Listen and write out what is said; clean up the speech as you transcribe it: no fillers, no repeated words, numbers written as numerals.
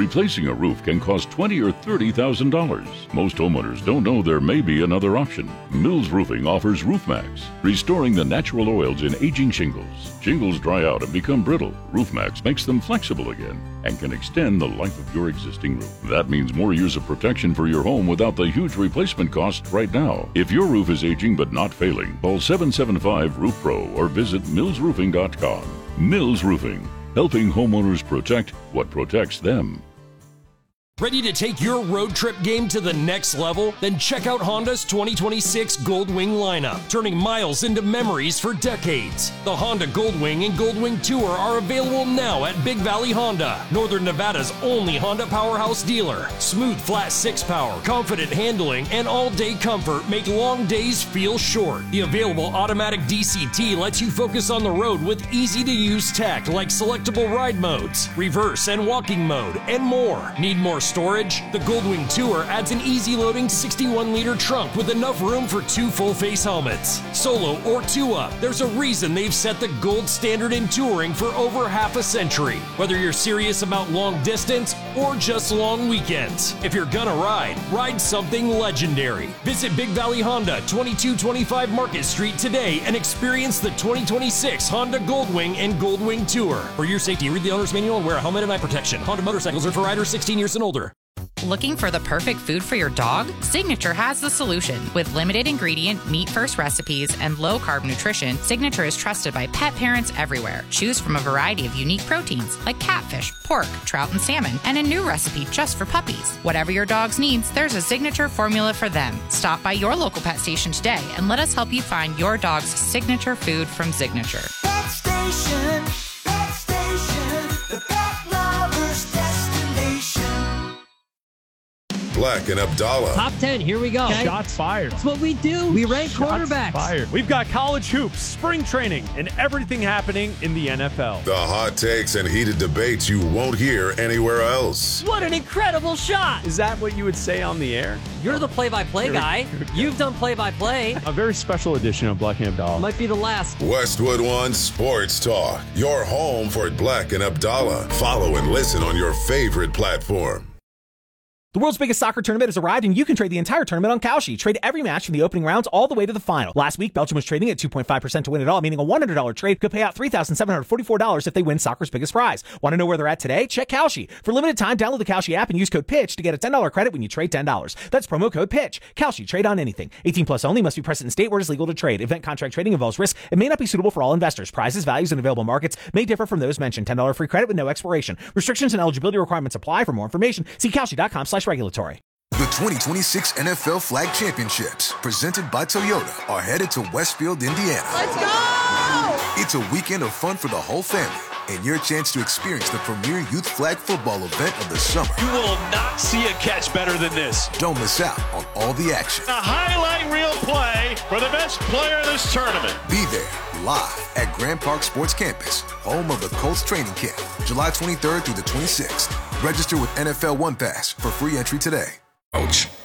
Replacing a roof can cost $20,000 or $30,000. Most homeowners don't know there may be another option. Mills Roofing offers RoofMax, restoring the natural oils in aging shingles. Shingles dry out and become brittle. RoofMax makes them flexible again and can extend the life of your existing roof. That means more years of protection for your home without the huge replacement cost right now. If your roof is aging but not failing, call 775-ROOF-PRO or visit millsroofing.com. Mills Roofing, helping homeowners protect what protects them. Ready to take your road trip game to the next level? Then check out Honda's 2026 Goldwing lineup, turning miles into memories for decades. The Honda Goldwing and Goldwing Tour are available now at Big Valley Honda, Northern Nevada's only Honda powerhouse dealer. Smooth flat 6-power, confident handling, and all-day comfort make long days feel short. The available automatic DCT lets you focus on the road with easy-to-use tech like selectable ride modes, reverse and walking mode, and more. Need more storage? The Goldwing Tour adds an easy-loading 61-liter trunk with enough room for 2 full-face helmets. Solo or 2-up, there's a reason they've set the gold standard in touring for over half a century. Whether you're serious about long distance or just long weekends, if you're gonna ride something legendary. Visit Big Valley Honda, 2225 Market Street today and experience the 2026 Honda Goldwing and Goldwing Tour. For your safety, read the owner's manual and wear a helmet and eye protection. Honda motorcycles are for riders 16 years and older. Looking for the perfect food for your dog? Signature has the solution. With limited ingredient, meat-first recipes, and low-carb nutrition, Signature is trusted by pet parents everywhere. Choose from a variety of unique proteins like catfish, pork, trout, and salmon, and a new recipe just for puppies. Whatever your dog's needs, there's a Signature formula for them. Stop by your local pet station today and let us help you find your dog's signature food from Signature. Pet Station, the pet lover's destination. Black and Abdallah. Top 10, here we go. Okay. Shots fired. That's what we do. We rank quarterbacks. Fired. We've got college hoops, spring training, and everything happening in the NFL. The hot takes and heated debates you won't hear anywhere else. What an incredible shot. Is that what you would say on the air? You're the play-by-play guy. You've done play-by-play. A very special edition of Black and Abdallah. Might be the last. Westwood One Sports Talk. Your home for Black and Abdallah. Follow and listen on your favorite platform. The world's biggest soccer tournament has arrived, and you can trade the entire tournament on Kalshi. Trade every match from the opening rounds all the way to the final. Last week, Belgium was trading at 2.5% to win it all, meaning a $100 trade could pay out $3,744 if they win soccer's biggest prize. Want to know where they're at today? Check Kalshi. For limited time, download the Kalshi app and use code PITCH to get a $10 credit when you trade $10. That's promo code PITCH. Kalshi. Trade on anything. 18 plus only. Must be present in state where it is legal to trade. Event contract trading involves risk and may not be suitable for all investors. Prizes, values, and available markets may differ from those mentioned. $10 free credit with no expiration. Restrictions and eligibility requirements apply. For more information, see Kalshi.com/regulatory. The 2026 NFL Flag Championships, presented by Toyota, are headed to Westfield, Indiana. Let's go! It's a weekend of fun for the whole family and your chance to experience the premier youth flag football event of the summer. You will not see a catch better than this. Don't miss out on all the action. A highlight reel play for the best player in this tournament. Be there live at Grand Park Sports Campus, home of the Colts training camp, July 23rd through the 26th. Register with NFL One Pass for free entry today. Ouch.